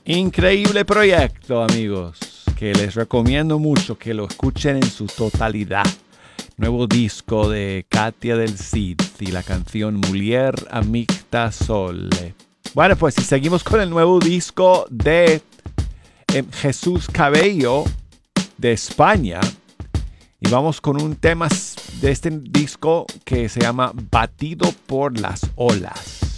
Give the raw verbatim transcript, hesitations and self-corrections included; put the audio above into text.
Increíble proyecto, amigos, que les recomiendo mucho que lo escuchen en su totalidad. Nuevo disco de Katia del Cid y la canción Mulier Amicta Sole. Bueno, pues si seguimos con el nuevo disco de eh, Jesús Cabello de España. Y vamos con un tema de este disco que se llama Batido por las Olas.